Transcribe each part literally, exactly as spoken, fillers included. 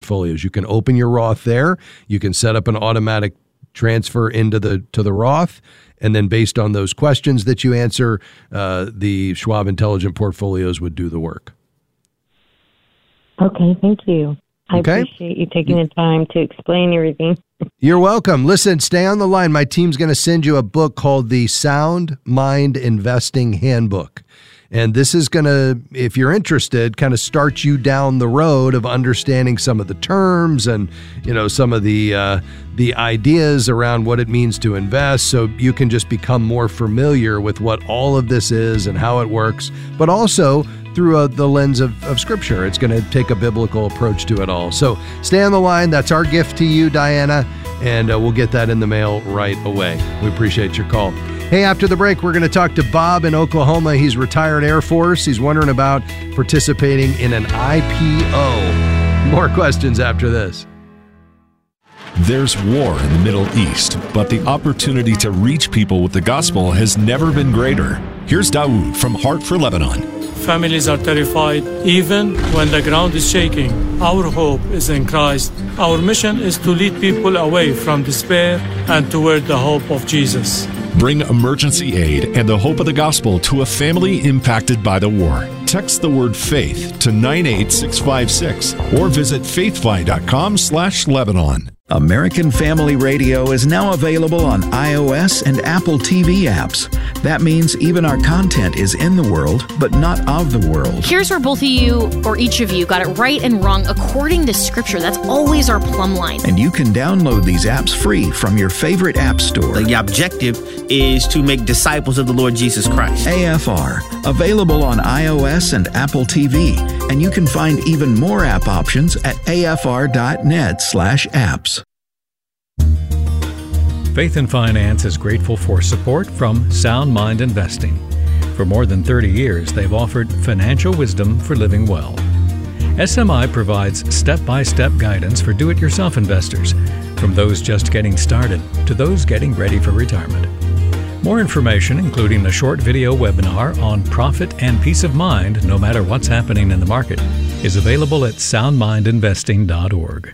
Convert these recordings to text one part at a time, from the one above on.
portfolios. You can open your Roth there. You can set up an automatic transfer into the to the Roth. And then based on those questions that you answer, uh, the Schwab Intelligent Portfolios would do the work. Okay, thank you. I okay. appreciate you taking the time to explain everything. You're welcome. Listen, stay on the line. My team's going to send you a book called the Sound Mind Investing Handbook. And this is going to, if you're interested, kind of start you down the road of understanding some of the terms and, you know, some of the uh, the ideas around what it means to invest, so you can just become more familiar with what all of this is and how it works, but also through a, the lens of, of Scripture. It's going to take a biblical approach to it all. So stay on the line. That's our gift to you, Diana, and uh, we'll get that in the mail right away. We appreciate your call. Hey, after the break, we're going to talk to Bob in Oklahoma. He's retired Air Force. He's wondering about participating in an I P O. More questions after this. There's war in the Middle East, but the opportunity to reach people with the gospel has never been greater. Here's Dawood from Heart for Lebanon. Families are terrified, even when the ground is shaking. Our hope is in Christ. Our mission is to lead people away from despair and toward the hope of Jesus. Bring emergency aid and the hope of the gospel to a family impacted by the war. Text the word faith to nine eight six five six or visit faithfi.com slash Lebanon. American Family Radio is now available on iOS and Apple T V apps. That means even our content is in the world, but not of the world. Here's where both of you, or each of you, got it right and wrong according to Scripture. That's always our plumb line. And you can download these apps free from your favorite app store. The objective is to make disciples of the Lord Jesus Christ. A F R, available on iOS and Apple T V. And you can find even more app options at afr.net slash apps. Faith and Finance is grateful for support from Sound Mind Investing. For more than thirty years, they've offered financial wisdom for living well. S M I provides step-by-step guidance for do-it-yourself investors, from those just getting started to those getting ready for retirement. More information, including a short video webinar on profit and peace of mind no matter what's happening in the market, is available at sound mind investing dot org.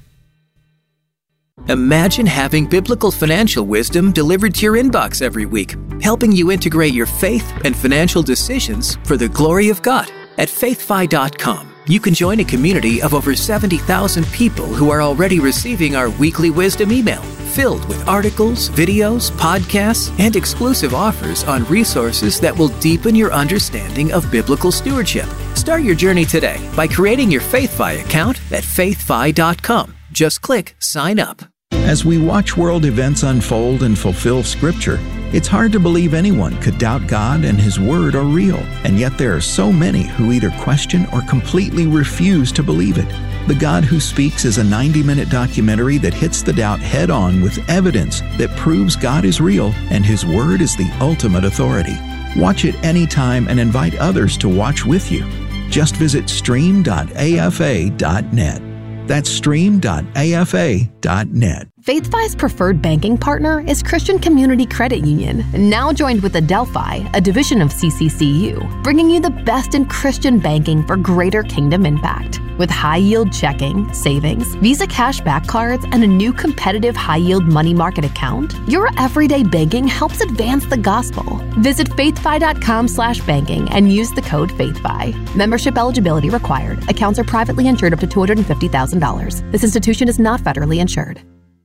Imagine having biblical financial wisdom delivered to your inbox every week, helping you integrate your faith and financial decisions for the glory of God. At faith fi dot com, you can join a community of over seventy thousand people who are already receiving our weekly wisdom email, filled with articles, videos, podcasts, and exclusive offers on resources that will deepen your understanding of biblical stewardship. Start your journey today by creating your FaithFi account at faith fi dot com. Just click Sign Up. As we watch world events unfold and fulfill Scripture, it's hard to believe anyone could doubt God and His Word are real. And yet there are so many who either question or completely refuse to believe it. The God Who Speaks is a ninety-minute documentary that hits the doubt head-on with evidence that proves God is real and His Word is the ultimate authority. Watch it anytime and invite others to watch with you. Just visit stream dot a f a dot net. That's stream dot a f a dot net. FaithFi's preferred banking partner is Christian Community Credit Union, now joined with Adelphi, a division of C C C U, bringing you the best in Christian banking for greater kingdom impact. With high-yield checking, savings, Visa cashback cards, and a new competitive high-yield money market account, your everyday banking helps advance the gospel. Visit faithfi dot com slash banking and use the code FaithFi. Membership eligibility required. Accounts are privately insured up to two hundred fifty thousand dollars. This institution is not federally insured.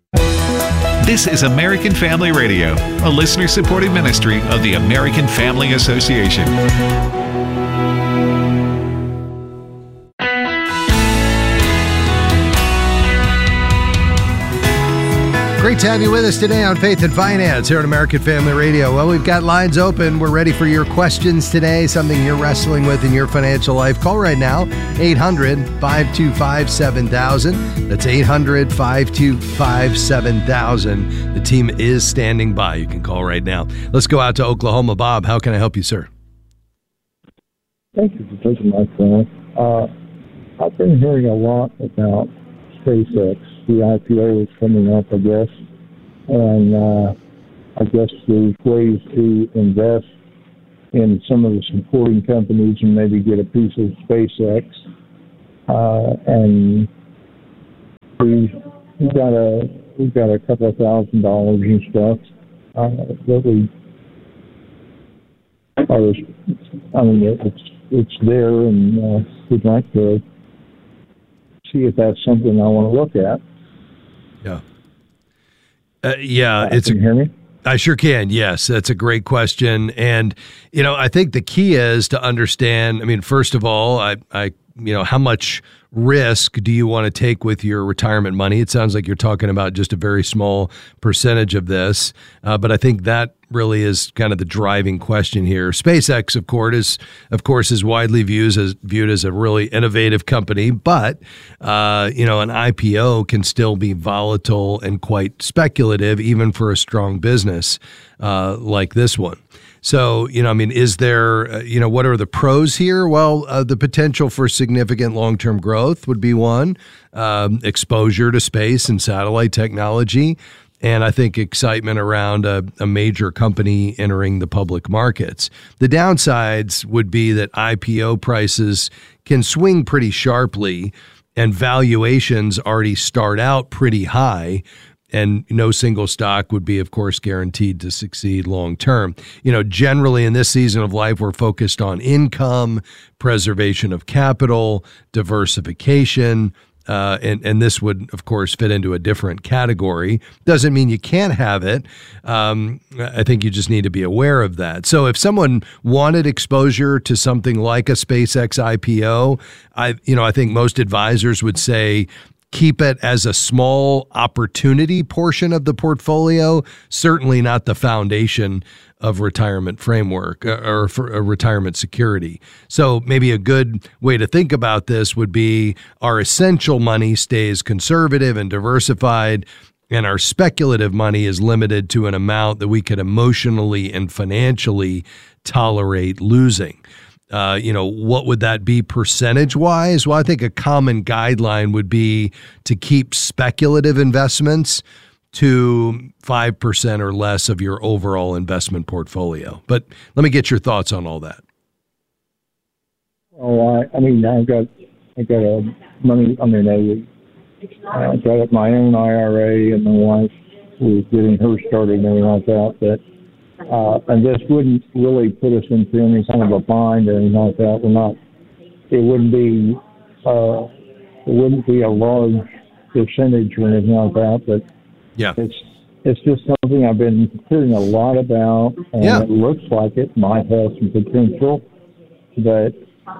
This is American Family Radio, a listener-supported ministry of the American Family Association. Great to have you with us today on Faith and Finance here on American Family Radio. Well, we've got lines open. We're ready for your questions today, something you're wrestling with in your financial life. Call right now, eight hundred, five two five, seven thousand. That's eight hundred, five two five, seven thousand. The team is standing by. You can call right now. Let's go out to Oklahoma. Bob, how can I help you, sir? Thank you for taking my call. Uh, I've been hearing a lot about SpaceX. The I P O is coming up, I guess, and uh, I guess there's ways to invest in some of the supporting companies and maybe get a piece of SpaceX. Uh, and we we've got a we've got a couple of thousand dollars and stuff uh, that we are. I mean, it's it's there, and uh, we'd like to see if that's something I want to look at. Yeah. Uh, yeah, uh, it's. Can you hear me? I sure can. Yes, that's a great question, and you know, I think the key is to understand. I mean, first of all, I, I, you know, how much risk do you want to take with your retirement money? It sounds like you're talking about just a very small percentage of this, uh, but I think that really is kind of the driving question here. SpaceX, of course, is of course is widely viewed as viewed as a really innovative company, but uh, you know, an I P O can still be volatile and quite speculative, even for a strong business uh, like this one. So, you know, I mean, is there, uh, you know, what are the pros here? Well, uh, the potential for significant long-term growth would be one, um, exposure to space and satellite technology, and I think excitement around a, a major company entering the public markets. The downsides would be that I P O prices can swing pretty sharply, and valuations already start out pretty high. And no single stock would be, of course, guaranteed to succeed long term. You know, generally in this season of life, we're focused on income, preservation of capital, diversification, uh, and, and this would, of course, fit into a different category. Doesn't mean you can't have it. Um, I think you just need to be aware of that. So if someone wanted exposure to something like a SpaceX I P O, I, you know, I think most advisors would say, keep it as a small opportunity portion of the portfolio, certainly not the foundation of retirement framework or for a retirement security. So maybe a good way to think about this would be our essential money stays conservative and diversified, and our speculative money is limited to an amount that we could emotionally and financially tolerate losing. Uh, you know, what would that be percentage-wise? Well, I think a common guideline would be to keep speculative investments to five percent or less of your overall investment portfolio. But let me get your thoughts on all that. Oh, I, I mean, I've got, I've got a money, I mean, I, I've got my own I R A, and my wife was getting her started and everything like that, but Uh, and this wouldn't really put us into any kind of a bind or anything like that. We're not. It wouldn't be. Uh, it wouldn't be a large percentage or anything like that. But yeah, it's it's just something I've been hearing a lot about, and yeah. it looks like it might have some potential. But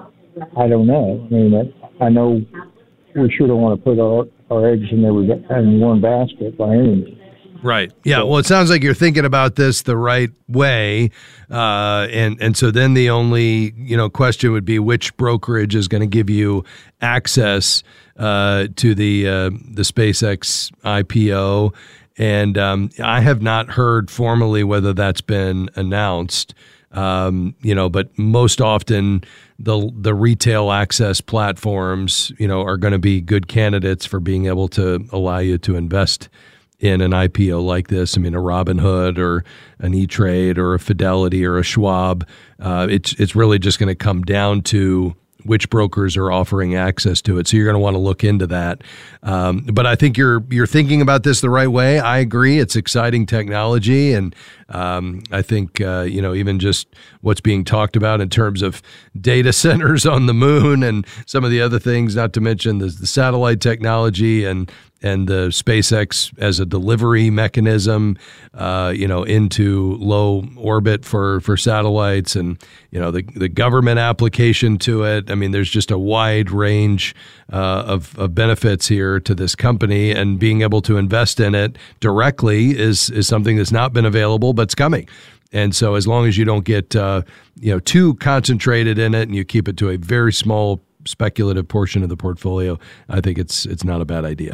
I don't know. I mean, I know we sure don't want to put our our eggs in every in one basket by any means. Right. Yeah. Well, it sounds like you're thinking about this the right way, uh, and and so then the only you know question would be which brokerage is going to give you access uh, to the uh, the SpaceX I P O, and um, I have not heard formally whether that's been announced. Um, you know, but most often the the retail access platforms, you know, are going to be good candidates for being able to allow you to invest in an I P O like this. I mean, a Robinhood or an E-Trade or a Fidelity or a Schwab. Uh, it's it's really just going to come down to which brokers are offering access to it. So you're going to want to look into that. Um, but I think you're you're thinking about this the right way. I agree. It's exciting technology, and um, I think uh, you know even just what's being talked about in terms of data centers on the moon and some of the other things. Not to mention the, the satellite technology and and the SpaceX as a delivery mechanism, uh, you know, into low orbit for, for satellites, and you know the the government application to it. I mean, there's just a wide range uh, of, of benefits here to this company, and being able to invest in it directly is is something that's not been available, but it's coming. And so, as long as you don't get uh, you know too concentrated in it, and you keep it to a very small speculative portion of the portfolio, I think it's it's not a bad idea.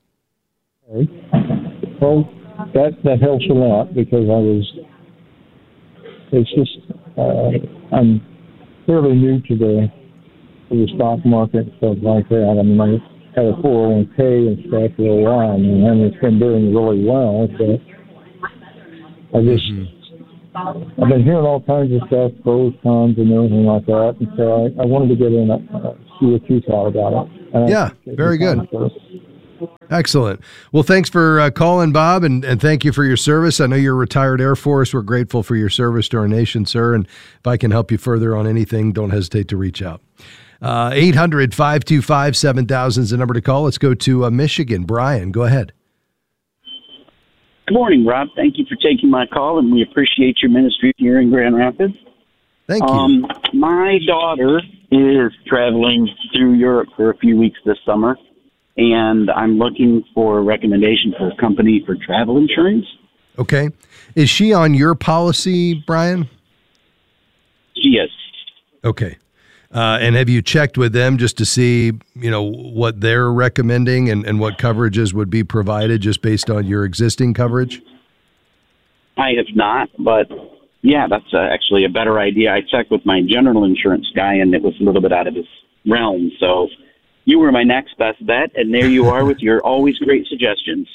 Well, that that helps a lot, because I was. It's just uh, I'm fairly new to the to the stock market and stuff like that. I mean, I had a four oh one k and stuff for a while, and it's been doing really well. But I just mm-hmm. I've been hearing all kinds of stuff, pros, cons, and everything like that, and so I, I wanted to get in, uh, see what you thought about it. And yeah, very good. Excellent. Well, thanks for uh, calling, Bob, and, and thank you for your service. I know you're a retired Air Force. We're grateful for your service to our nation, sir. And if I can help you further on anything, don't hesitate to reach out. Uh, eight hundred, five two five, seven thousand is the number to call. Let's go to uh, Michigan. Brian, go ahead. Good morning, Rob. Thank you for taking my call, and we appreciate your ministry here in Grand Rapids. Thank you. Um, my daughter is traveling through Europe for a few weeks this summer, and I'm looking for a recommendation for a company for travel insurance. Okay. Is she on your policy, Brian? She is. Okay. Uh, and have you checked with them just to see, you know, what they're recommending and, and what coverages would be provided just based on your existing coverage? I have not, but yeah, that's uh, actually a better idea. I checked with my general insurance guy, and it was a little bit out of his realm, so you were my next best bet, and there you are with your always great suggestions.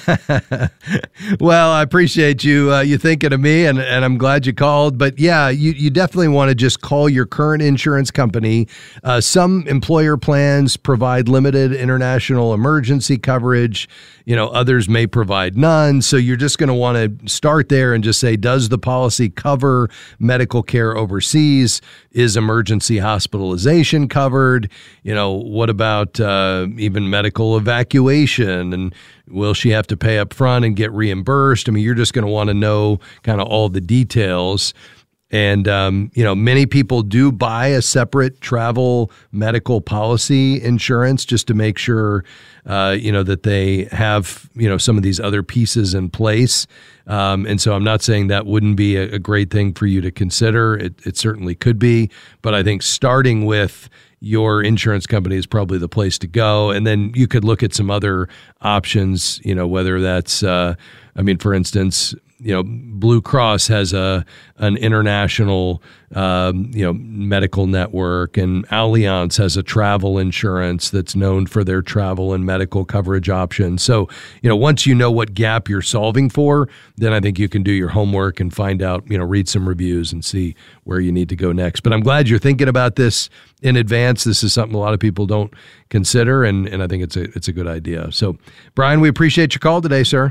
Well, I appreciate you uh, you thinking of me, and, and I'm glad you called. But yeah, you, you definitely want to just call your current insurance company. Uh, some employer plans provide limited international emergency coverage. You know, others may provide none. So you're just going to want to start there and just say, does the policy cover medical care overseas? Is emergency hospitalization covered? You know, what about uh, even medical evacuation? And will she have to pay up front and get reimbursed? I mean, you're just going to want to know kind of all the details. And, um, you know, many people do buy a separate travel medical policy insurance just to make sure, uh, you know, that they have, you know, some of these other pieces in place. Um, and so I'm not saying that wouldn't be a, a great thing for you to consider. It, it certainly could be. But I think starting with your insurance company is probably the place to go. And then you could look at some other options, you know, whether that's, uh, I mean, for instance, you know, Blue Cross has a an international, um, you know, medical network, and Allianz has a travel insurance that's known for their travel and medical coverage options. So, you know, once you know what gap you're solving for, then I think you can do your homework and find out, you know, read some reviews and see where you need to go next. But I'm glad you're thinking about this in advance. This is something a lot of people don't consider, and, and I think it's a it's a good idea. So, Brian, we appreciate your call today, sir.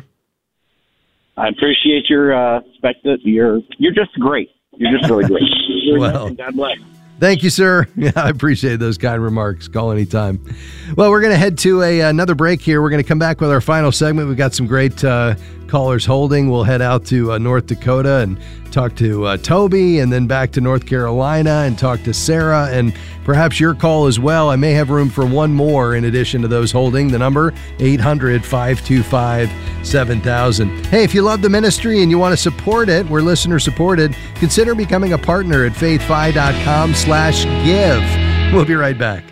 I appreciate your uh, spectator. You're you're just great. You're just really great. You're Well, nice, God bless. Thank you, sir. Yeah, I appreciate those kind remarks. Call anytime. Well, we're going to head to a another break here. We're going to come back with our final segment. We've got some great uh, callers holding. We'll head out to uh, North Dakota and talk to uh, Toby, and then back to North Carolina and talk to Sarah, and perhaps your call as well. I may have room for one more in addition to those holding. The number, eight hundred, five two five, seven thousand. Hey, if you love the ministry and you want to support it, we're listener supported, consider becoming a partner at faithfi.com slash give. We'll be right back.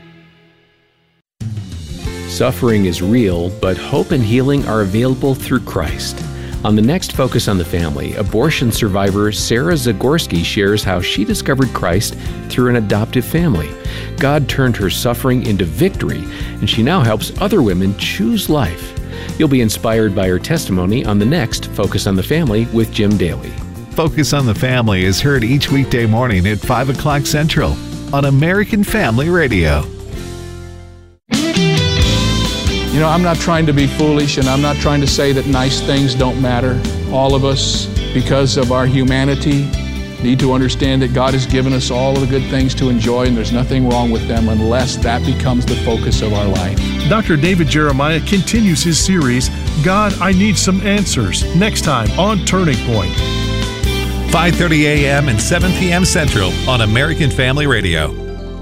Suffering is real, but hope and healing are available through Christ. On the next Focus on the Family, abortion survivor Sarah Zagorski shares how she discovered Christ through an adoptive family. God turned her suffering into victory, and she now helps other women choose life. You'll be inspired by her testimony on the next Focus on the Family with Jim Daly. Focus on the Family is heard each weekday morning at five o'clock Central on American Family Radio. You know, I'm not trying to be foolish, and I'm not trying to say that nice things don't matter. All of us, because of our humanity, need to understand that God has given us all of the good things to enjoy, and there's nothing wrong with them unless that becomes the focus of our life. Doctor David Jeremiah continues his series, God, I Need Some Answers, next time on Turning Point. five thirty a.m. and seven p.m. Central on American Family Radio.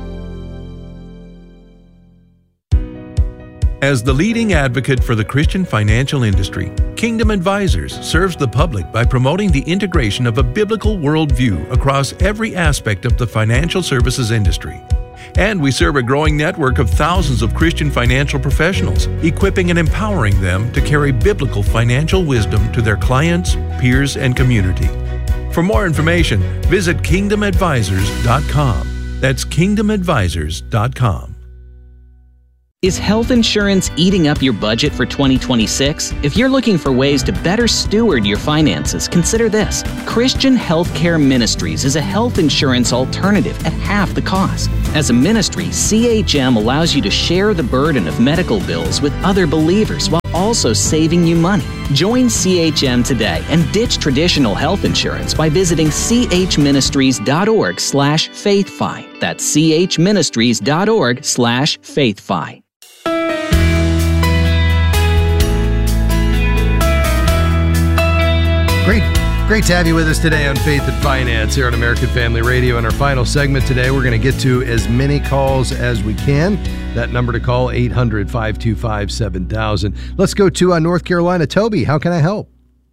As the leading advocate for the Christian financial industry, Kingdom Advisors serves the public by promoting the integration of a biblical worldview across every aspect of the financial services industry. And we serve a growing network of thousands of Christian financial professionals, equipping and empowering them to carry biblical financial wisdom to their clients, peers, and community. For more information, visit kingdom advisors dot com. That's kingdom advisors dot com. Is health insurance eating up your budget for twenty twenty-six? If you're looking for ways to better steward your finances, consider this. Christian Healthcare Ministries is a health insurance alternative at half the cost. As a ministry, C H M allows you to share the burden of medical bills with other believers while also saving you money. Join C H M today and ditch traditional health insurance by visiting chministries.org slash faithfi. That's chministries.org slash faithfi. Great. Great to have you with us today on Faith and Finance here on American Family Radio. In our final segment today, we're going to get to as many calls as we can. That number to call, eight hundred, five two five, seven thousand. Let's go to uh, North Carolina. Toby, how can I help?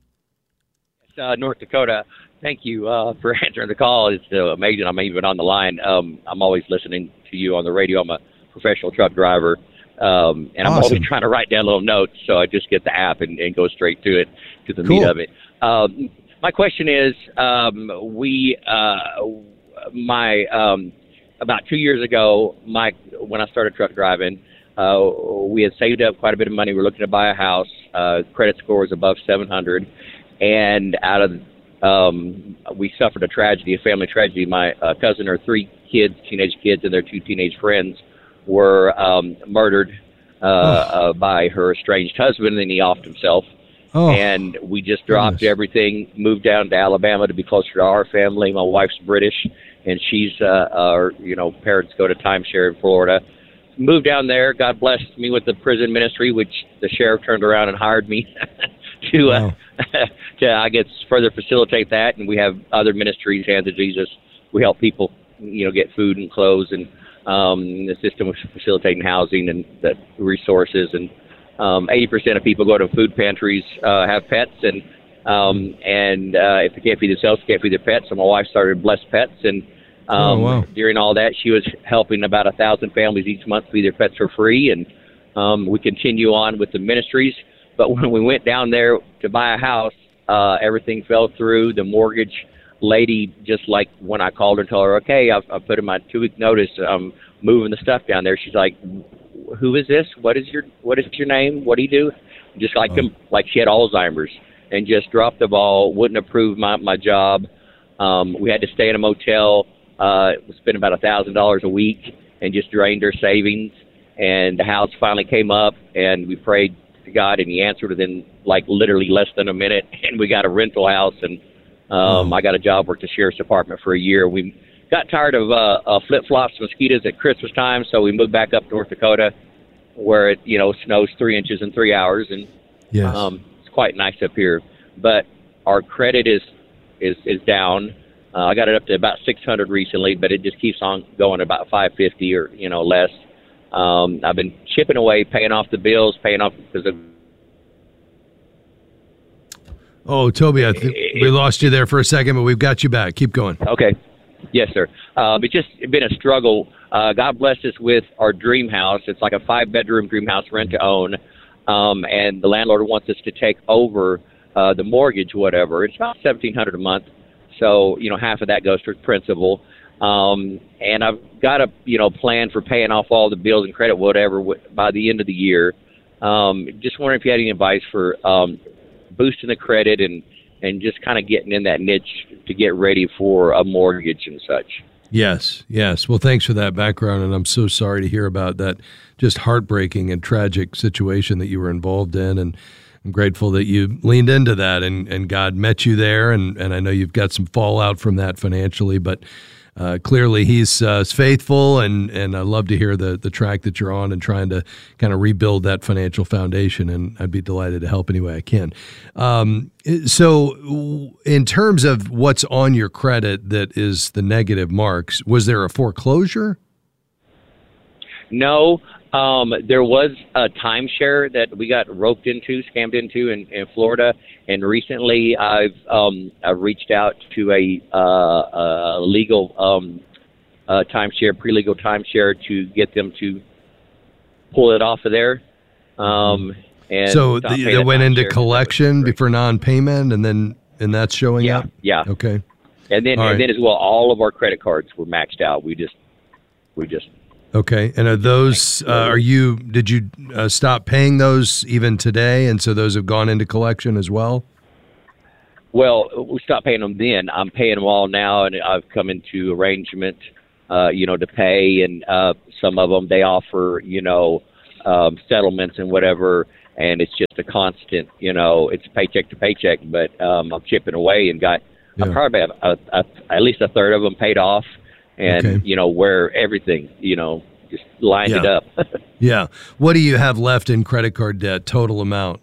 Uh, North Dakota, thank you uh, for answering the call. It's uh, amazing I'm even on the line. Um, I'm always listening to you on the radio. I'm a professional truck driver, um, and I'm Awesome. always trying to write down little notes, so I just get the app and, and go straight to it, to the Cool. meat of it. Um, my question is, um, we, uh, my, um, about two years ago, my, when I started truck driving, uh, we had saved up quite a bit of money. We were looking to buy a house. Uh, credit score was above seven hundred. And out of, um, we suffered a tragedy, a family tragedy. My uh, cousin, her three kids, teenage kids, and their two teenage friends were um, murdered uh, uh, by her estranged husband, and then he offed himself. Oh, and we just dropped everything, moved down to Alabama to be closer to our family. My wife's British, and she's, uh, our, you know, parents go to timeshare in Florida. Moved down there. God blessed me with the prison ministry, which the sheriff turned around and hired me to, uh, to, I guess, further facilitate that. And we have other ministries, Hands of Jesus. We help people, you know, get food and clothes, and um, the system of facilitating housing and the resources. And um, eighty percent of people go to food pantries, uh, have pets, and um, and uh, if they can't feed themselves, they can't feed their pets. So my wife started Blessed Pets, and um, Oh, wow. during all that, she was helping about a thousand families each month feed their pets for free. And um, we continue on with the ministries. But when we went down there to buy a house, uh, everything fell through. The mortgage lady, just like when I called her and told her, okay, I've, I've put in my two-week notice, I'm moving the stuff down there. She's like, who is this? What is your What is your name? What do you do? Just like them, like she had Alzheimer's, and just dropped the ball, wouldn't approve my, my job. Um, we had to stay in a motel, uh, spend about a thousand dollars a week, and just drained her savings. And the house finally came up, and we prayed to God, and he answered within like literally less than a minute. And we got a rental house, and um, I got a job, worked at the sheriff's department for a year. We got tired of uh, uh, flip-flops and mosquitoes at Christmas time, so we moved back up to North Dakota, where it, you know, snows three inches in three hours, and Yes. um, it's quite nice up here. But our credit is is is down. Uh, I got it up to about six hundred recently, but it just keeps on going about five fifty or you know less. Um, I've been chipping away, paying off the bills, paying off because of. Oh, Toby, I think we lost you there for a second, but we've got you back. Keep going. Okay. Yes, sir. Um, it's just been a struggle. Uh, God blessed us with our dream house. It's like a five-bedroom dream house, rent to own, um, and the landlord wants us to take over uh, the mortgage, whatever. It's about seventeen hundred dollars a month, so you know half of that goes to principal. Um, and I've got a you know plan for paying off all the bills and credit, whatever, by the end of the year. Um, just wondering if you had any advice for um, boosting the credit and and just kind of getting in that niche to get ready for a mortgage and such. Yes, yes. Well, thanks for that background, and I'm so sorry to hear about that just heartbreaking and tragic situation that you were involved in, and I'm grateful that you leaned into that, and, and God met you there, and, and I know you've got some fallout from that financially, but uh, clearly he's uh, faithful, and, and I love to hear the, the track that you're on and trying to kind of rebuild that financial foundation, and I'd be delighted to help any way I can. Um, so in terms of what's on your credit that is the negative marks, was there a foreclosure? No, um, there was a timeshare that we got roped into, scammed into in, in Florida, and recently I've um, I've reached out to a, uh, a legal um, uh, timeshare, pre-legal timeshare, to get them to pull it off of there. Um, and so stop the, paying they the went into timeshare. collection for non-payment, and then and that's showing Yeah, up? yeah. Okay. And then All and right. then as well, all of our credit cards were maxed out. We just we just Okay. And are those, uh, are you, did you uh, stop paying those even today? And so those have gone into collection as well? Well, we stopped paying them then. I'm paying them all now, and I've come into arrangement, uh, you know, to pay. And uh, some of them, they offer, you know, um, settlements and whatever. and it's just a constant, you know, it's paycheck to paycheck, but um, I'm chipping away and got Yeah. I probably have a, a, at least a third of them paid off, and Okay. you know, where everything, you know, just lined it Yeah. up. Yeah. What do you have left in credit card debt, total amount?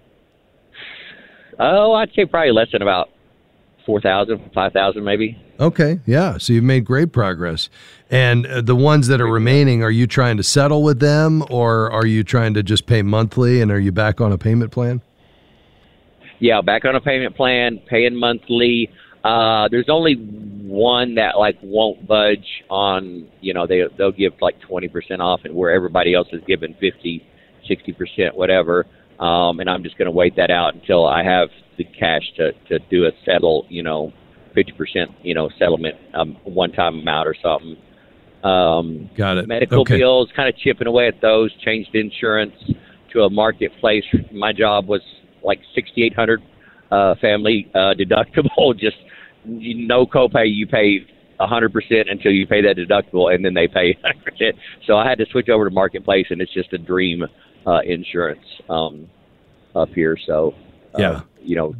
Oh, I'd say probably less than about four thousand, five thousand, maybe. Okay. Yeah. So you've made great progress. And uh, the ones that are remaining, are you trying to settle with them, or are you trying to just pay monthly, and are you back on a payment plan? Yeah, back on a payment plan, paying monthly. Uh, there's only one that like won't budge on, you know, they, they'll give like twenty percent off, and where everybody else is giving fifty, sixty percent, whatever. Um, and I'm just going to wait that out until I have the cash to, to do a settle, you know, fifty percent, you know, settlement, um, one-time amount or something. Um, Got it. Medical Okay. bills, kind of chipping away at those, changed insurance to a marketplace. My job was like sixty-eight hundred uh, family uh, deductible, just no copay. You pay one hundred percent until you pay that deductible, and then they pay one hundred percent. So I had to switch over to marketplace, and it's just a dream uh, insurance um, up here. So, uh, Yeah. you know,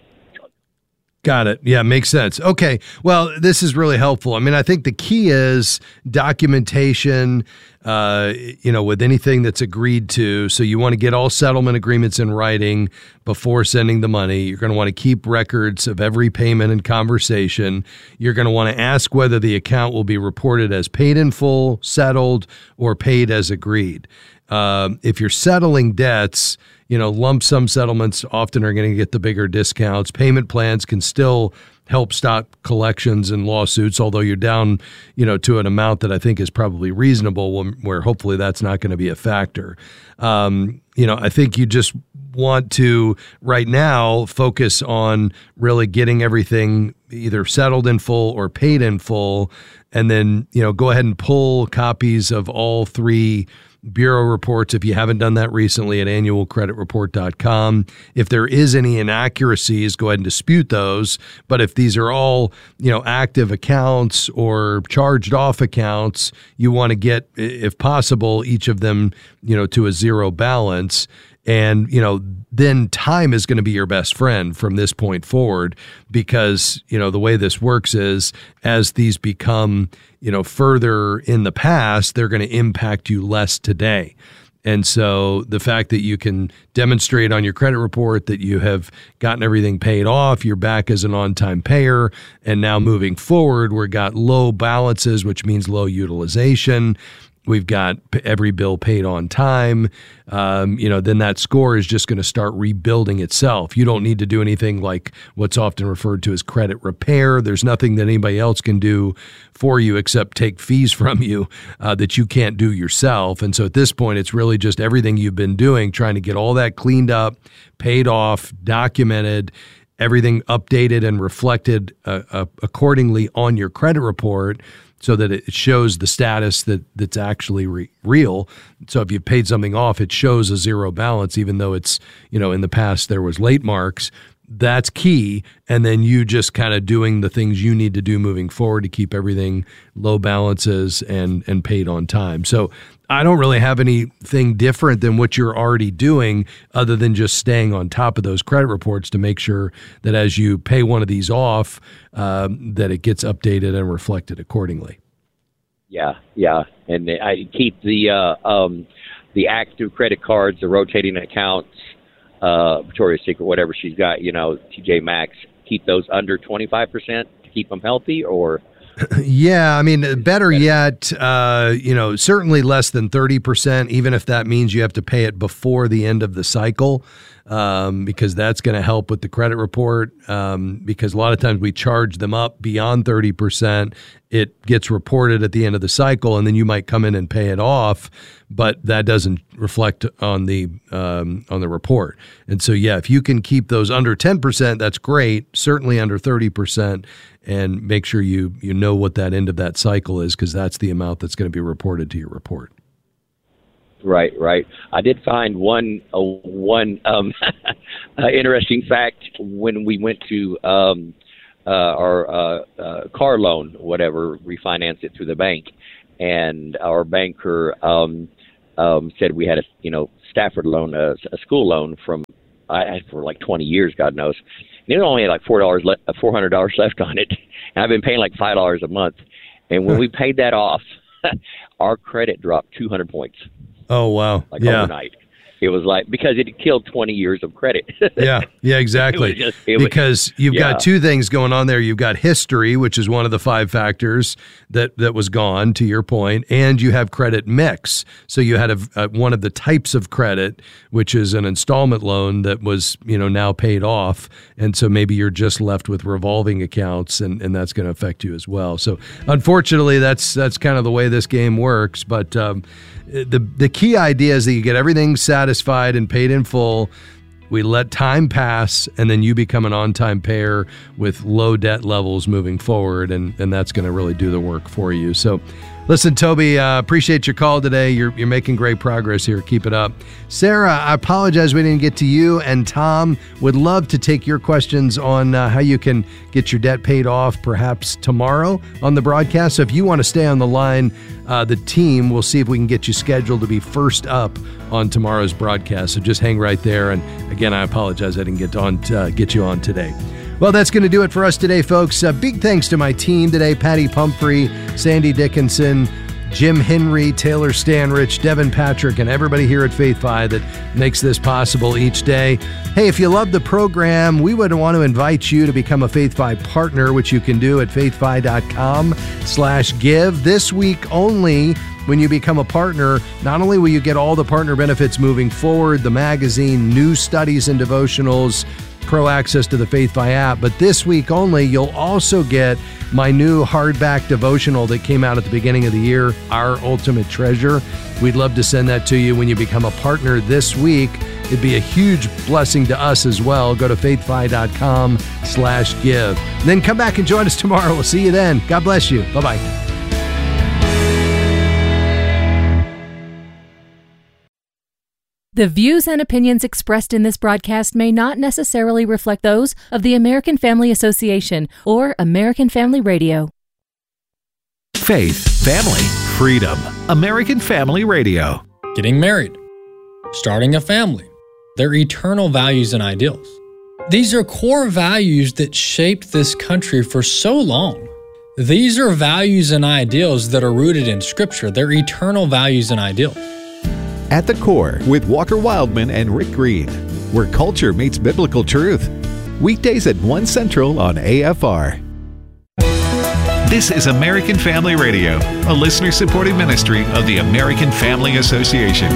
Got it. Yeah, makes sense. Okay. Well, this is really helpful. I mean, I think the key is documentation, uh, you know, with anything that's agreed to. So you want to get all settlement agreements in writing before sending the money. You're going to want to keep records of every payment and conversation. You're going to want to ask whether the account will be reported as paid in full, settled, or paid as agreed. Um, if you're settling debts, you know, lump sum settlements often are going to get the bigger discounts. Payment plans can still help stop collections and lawsuits, although you're down, you know, to an amount that I think is probably reasonable, where hopefully that's not going to be a factor. Um, you know, I think you just want to right now focus on really getting everything either settled in full or paid in full, and then, you know, go ahead and pull copies of all three bureau reports if you haven't done that recently at annual credit report dot com. If there is any inaccuracies, go ahead and dispute those. But if these are all, you know, active accounts or charged off accounts, you want to get, if possible, each of them, you know, to a zero balance. And, you know, then time is going to be your best friend from this point forward, because, you know, the way this works is as these become, you know, further in the past, they're going to impact you less today. And so the fact that you can demonstrate on your credit report that you have gotten everything paid off, you're back as an on-time payer, and now moving forward, we've got low balances, which means low utilization. We've got every bill paid on time. Um, you know, then that score is just going to start rebuilding itself. You don't need to do anything like what's often referred to as credit repair. There's nothing that anybody else can do for you except take fees from you uh, that you can't do yourself. And so at this point, it's really just everything you've been doing, trying to get all that cleaned up, paid off, documented, everything updated and reflected uh, uh, accordingly on your credit report, so that it shows the status that, that's actually re- real. So if you paid something off, it shows a zero balance, even though it's, you know, in the past there was late marks. That's key. And then you just kind of doing the things you need to do moving forward to keep everything low balances and, and paid on time. So I don't really have anything different than what you're already doing, other than just staying on top of those credit reports to make sure that as you pay one of these off, um, that it gets updated and reflected accordingly. Yeah, yeah, and I keep the uh, um, the active credit cards, the rotating accounts, uh, Victoria's Secret, whatever she's got, you know, T J Maxx. Keep those under twenty-five percent to keep them healthy, or yeah, I mean, better yet, uh, you know, certainly less than thirty percent, even if that means you have to pay it before the end of the cycle, um, because that's going to help with the credit report, um, because a lot of times we charge them up beyond thirty percent. It gets reported at the end of the cycle, and then you might come in and pay it off, but that doesn't reflect on the um, on the report. And so, yeah, if you can keep those under ten percent, that's great, certainly under thirty percent, and make sure you you know what that end of that cycle is, because that's the amount that's going to be reported to your report. Right, right. I did find one uh, one um, uh, interesting fact when we went to um, uh, our uh, uh, car loan, whatever, refinance it through the bank, and our banker um, um, said we had to, you know, Stafford loan, a, a school loan from I had for like twenty years, God knows. And it only had like four dollars, le- four hundred dollars left on it, and I've been paying like five dollars a month. And when we paid that off, our credit dropped two hundred points. Oh wow! Like yeah. overnight. It was like, because it killed twenty years of credit. yeah, yeah, exactly. It was just, it was, because you've yeah. got two things going on there. You've got history, which is one of the five factors that, that was gone, to your point, and you have credit mix. So you had a, a, one of the types of credit, which is an installment loan that was, you know, now paid off. And so maybe you're just left with revolving accounts, and, and that's going to affect you as well. So unfortunately, that's that's kind of the way this game works. But um, the the key idea is that you get everything satisfied and paid in full. We let time pass, and then you become an on-time payer with low debt levels moving forward, and, and that's going to really do the work for you. So listen, Toby, uh, appreciate your call today. You're you're making great progress here. Keep it up. Sarah, I apologize we didn't get to you, and Tom would love to take your questions on uh, how you can get your debt paid off perhaps tomorrow on the broadcast. So if you want to stay on the line, uh, the team will see if we can get you scheduled to be first up on tomorrow's broadcast. So just hang right there. And again, I apologize I didn't get on to, uh, get you on today. Well, that's going to do it for us today, folks. Uh, big thanks to my team today: Patty Pumphrey, Sandy Dickinson, Jim Henry, Taylor Stanrich, Devin Patrick, and everybody here at Faith Fi that makes this possible each day. Hey, if you love the program, we would want to invite you to become a Faith Fi partner, which you can do at faithfi.com slash give. This week only, when you become a partner, not only will you get all the partner benefits moving forward, the magazine, news, studies, and devotionals, pro access to the Faith Fi app, but this week only, you'll also get my new hardback devotional that came out at the beginning of the year, Our Ultimate Treasure. We'd love to send that to you when you become a partner this week. It'd be a huge blessing to us as well. Go to faithfi.com slash give. And then come back and join us tomorrow. We'll see you then. God bless you. Bye-bye. The views and opinions expressed in this broadcast may not necessarily reflect those of the American Family Association or American Family Radio. Faith, family, freedom. American Family Radio. Getting married, starting a family, their eternal values and ideals. These are core values that shaped this country for so long. These are values and ideals that are rooted in Scripture. They're eternal values and ideals. At the Core with Walker Wildman and Rick Green, where culture meets biblical truth. Weekdays at one Central on A F R. This is American Family Radio, a listener-supported ministry of the American Family Association.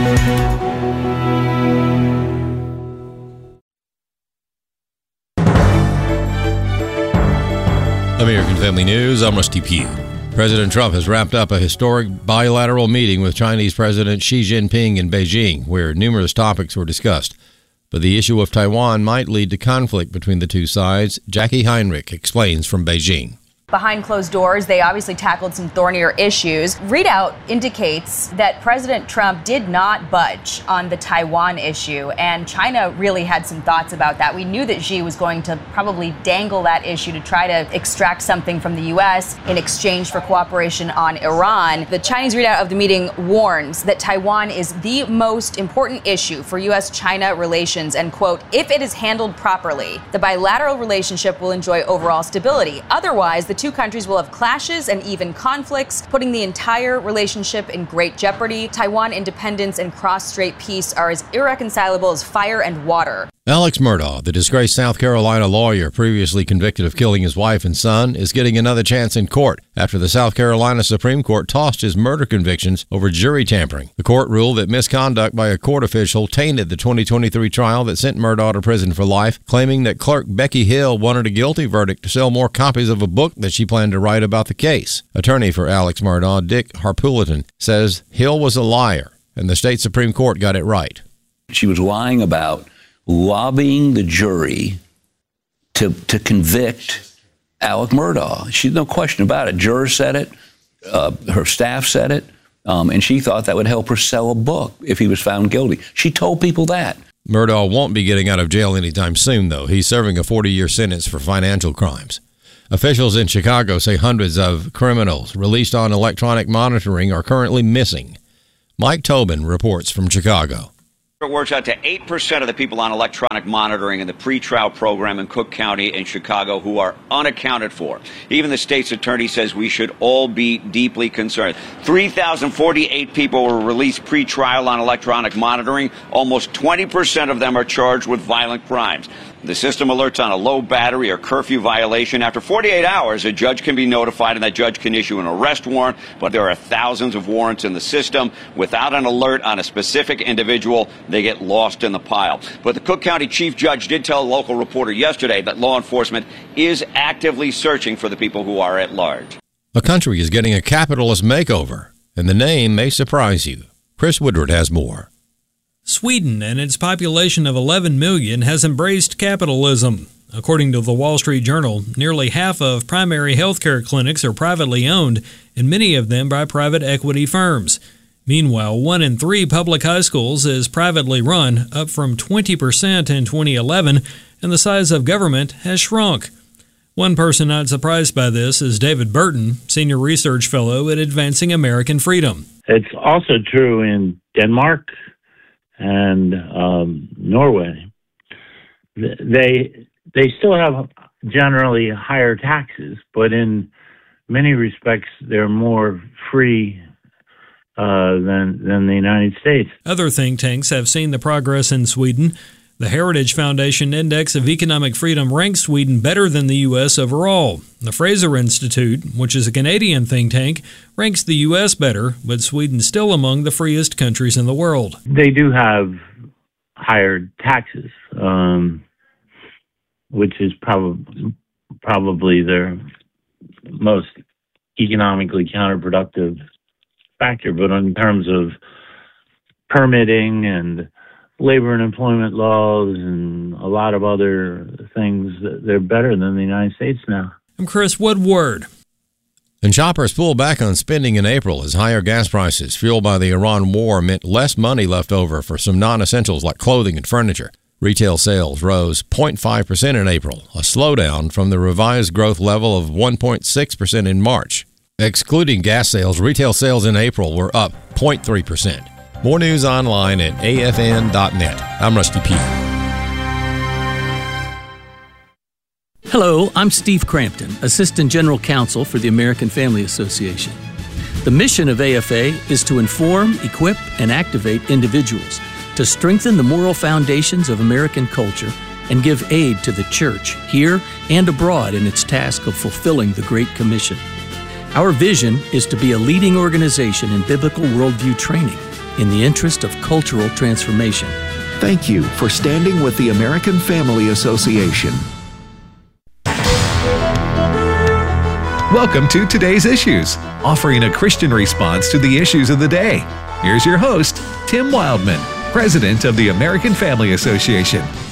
American Family News, I'm Rusty Pugh. President Trump has wrapped up a historic bilateral meeting with Chinese President Xi Jinping in Beijing, where numerous topics were discussed. But the issue of Taiwan might lead to conflict between the two sides. Jackie Heinrich explains from Beijing. Behind closed doors, they obviously tackled some thornier issues. Readout indicates that President Trump did not budge on the Taiwan issue, and China really had some thoughts about that. We knew that Xi was going to probably dangle that issue to try to extract something from the U S in exchange for cooperation on Iran. The Chinese readout of the meeting warns that Taiwan is the most important issue for U S China relations, and, quote, if it is handled properly, the bilateral relationship will enjoy overall stability. Otherwise, the two countries will have clashes and even conflicts, putting the entire relationship in great jeopardy. Taiwan independence and cross-strait peace are as irreconcilable as fire and water. Alex Murdaugh, the disgraced South Carolina lawyer previously convicted of killing his wife and son, is getting another chance in court after the South Carolina Supreme Court tossed his murder convictions over jury tampering. The court ruled that misconduct by a court official tainted the twenty twenty-three trial that sent Murdaugh to prison for life, claiming that clerk Becky Hill wanted a guilty verdict to sell more copies of a book that she planned to write about the case. Attorney for Alex Murdaugh, Dick Harpuliton, says Hill was a liar, and the state Supreme Court got it right. She was lying about lobbying the jury to to convict Alex Murdaugh. She's no question about it. Jurors said it. Uh, her staff said it. Um, and she thought that would help her sell a book if he was found guilty. She told people that. Murdaugh won't be getting out of jail anytime soon, though. He's serving a forty-year sentence for financial crimes. Officials in Chicago say hundreds of criminals released on electronic monitoring are currently missing. Mike Tobin reports from Chicago. It works out to eight percent of the people on electronic monitoring in the pretrial program in Cook County and Chicago who are unaccounted for. Even the state's attorney says we should all be deeply concerned. three thousand forty-eight people were released pretrial on electronic monitoring. Almost twenty percent of them are charged with violent crimes. The system alerts on a low battery or curfew violation. After forty-eight hours, a judge can be notified and that judge can issue an arrest warrant, but there are thousands of warrants in the system. Without an alert on a specific individual, they get lost in the pile. But the Cook County Chief Judge did tell a local reporter yesterday that law enforcement is actively searching for the people who are at large. The country is getting a capitalist makeover, and the name may surprise you. Chris Woodward has more. Sweden and its population of eleven million has embraced capitalism. According to the Wall Street Journal, nearly half of primary health care clinics are privately owned, and many of them by private equity firms. Meanwhile, one in three public high schools is privately run, up from twenty percent in twenty eleven, and the size of government has shrunk. One person not surprised by this is David Burton, Senior Research Fellow at Advancing American Freedom. It's also true in Denmark and um, Norway. They they still have generally higher taxes, but in many respects they're more free uh, than than the United States. Other think tanks have seen the progress in Sweden. The Heritage Foundation Index of Economic Freedom ranks Sweden better than the U S overall. The Fraser Institute, which is a Canadian think tank, ranks the U S better, but Sweden's still among the freest countries in the world. They do have higher taxes, um, which is probably probably their most economically counterproductive factor. But in terms of permitting and labor and employment laws and a lot of other things, they're better than the United States now. I'm Chris Woodward. And shoppers pulled back on spending in April as higher gas prices fueled by the Iran war meant less money left over for some non-essentials like clothing and furniture. Retail sales rose zero point five percent in April, a slowdown from the revised growth level of one point six percent in March. Excluding gas sales, retail sales in April were up zero point three percent. More news online at A F N dot net. I'm Rusty Peter. Hello, I'm Steve Crampton, Assistant General Counsel for the American Family Association. The mission of A F A is to inform, equip, and activate individuals to strengthen the moral foundations of American culture and give aid to the church, here and abroad, in its task of fulfilling the Great Commission. Our vision is to be a leading organization in biblical worldview training in the interest of cultural transformation. Thank you for standing with the American Family Association. Welcome to Today's Issues, offering a Christian response to the issues of the day. Here's your host, Tim Wildman, President of the American Family Association.